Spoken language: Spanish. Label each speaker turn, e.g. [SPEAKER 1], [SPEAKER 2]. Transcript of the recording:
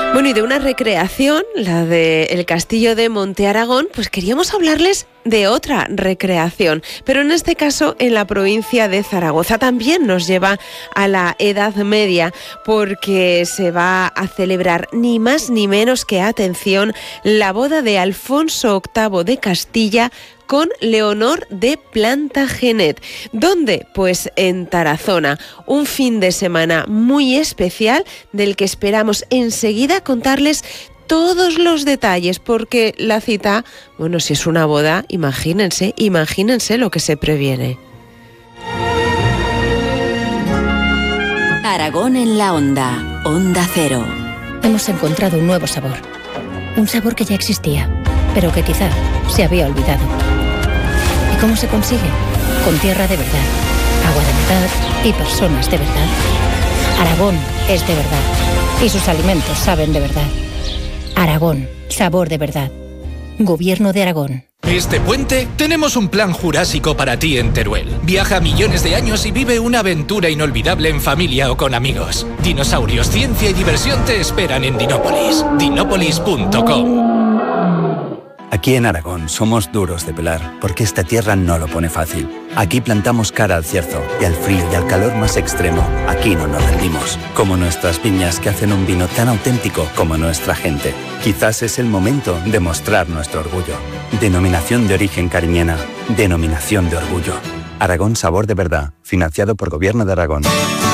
[SPEAKER 1] Bueno, y de una recreación, la del Castillo de Monte Aragón, pues queríamos hablarles de otra recreación, pero en este caso en la provincia de Zaragoza. También nos lleva a la Edad Media, porque se va a celebrar ni más ni menos que, atención, la boda de Alfonso VIII de Castilla con Leonor de Plantagenet. ¿Dónde? Pues en Tarazona. Un fin de semana muy especial del que esperamos enseguida contarles todos los detalles, porque la cita, bueno, si es una boda, imagínense lo que se previene.
[SPEAKER 2] Aragón en la Onda, Onda Cero.
[SPEAKER 3] Hemos encontrado un nuevo sabor. Un sabor que ya existía, pero que quizá se había olvidado. ¿Y cómo se consigue? Con tierra de verdad, agua de verdad y personas de verdad. Aragón es de verdad y sus alimentos saben de verdad. Aragón, sabor de verdad. Gobierno de Aragón.
[SPEAKER 4] Este puente tenemos un plan jurásico para ti en Teruel. Viaja millones de años y vive una aventura inolvidable en familia o con amigos. Dinosaurios, ciencia y diversión te esperan en Dinópolis. Dinópolis.com.
[SPEAKER 5] Aquí en Aragón somos duros de pelar, porque esta tierra no lo pone fácil. Aquí plantamos cara al cierzo y al frío y al calor más extremo. Aquí no nos rendimos, como nuestras viñas que hacen un vino tan auténtico como nuestra gente. Quizás es el momento de mostrar nuestro orgullo. Denominación de origen cariñena, denominación de orgullo. Aragón, sabor de verdad, financiado por Gobierno de Aragón.